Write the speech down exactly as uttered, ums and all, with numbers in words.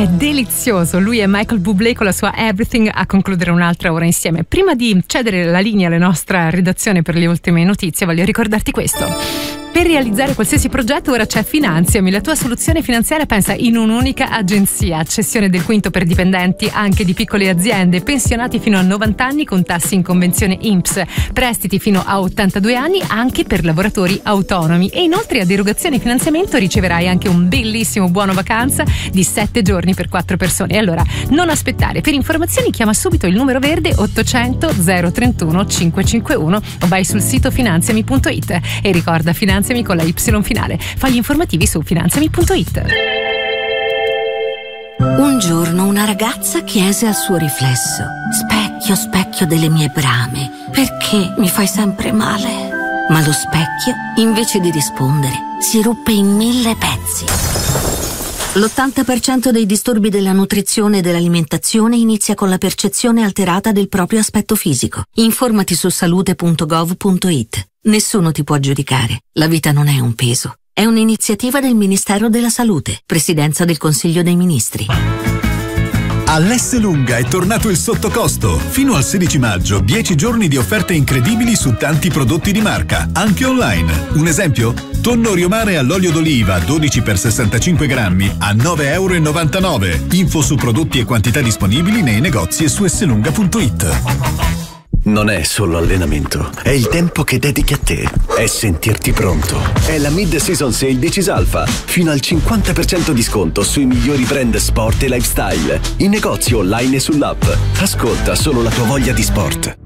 È delizioso, lui e Michael Bublé con la sua Everything a concludere un'altra ora insieme. Prima di cedere la linea alla nostra redazione per le ultime notizie, voglio ricordarti questo. Per realizzare qualsiasi progetto ora c'è Finanziami, la tua soluzione finanziaria pensa in un'unica agenzia. Cessione del quinto per dipendenti anche di piccole aziende, pensionati fino a novanta anni con tassi in convenzione I N P S, prestiti fino a ottantadue anni anche per lavoratori autonomi e inoltre ad erogazione finanziamento riceverai anche un bellissimo buono vacanza di sette giorni per quattro persone. E allora non aspettare, per informazioni chiama subito il numero verde ottocento zero trentuno cinquecentocinquantuno o vai sul sito finanziami punto it e ricorda Finanziami con la Y finale. Fai gli informativi su finanziami punto it. Un giorno una ragazza chiese al suo riflesso: specchio, specchio delle mie brame, perché mi fai sempre male? Ma lo specchio, invece di rispondere, si ruppe in mille pezzi. L'ottanta per cento dei disturbi della nutrizione e dell'alimentazione inizia con la percezione alterata del proprio aspetto fisico. Informati su salute punto gov punto it. Nessuno ti può giudicare. La vita non è un peso. È un'iniziativa del Ministero della Salute, Presidenza del Consiglio dei Ministri. All'Esselunga è tornato il sottocosto. Fino al sedici maggio, dieci giorni di offerte incredibili su tanti prodotti di marca, anche online. Un esempio? Tonno riomare all'olio d'oliva dodici per sessantacinque grammi a nove e novantanove euro. Info su prodotti e quantità disponibili nei negozi e su esselunga punto it. Non è solo allenamento, è il tempo che dedichi a te, è sentirti pronto. È la Mid-Season Sale di Cisalfa, fino al cinquanta per cento di sconto sui migliori brand sport e lifestyle, in negozi online e sull'app. Ascolta solo la tua voglia di sport.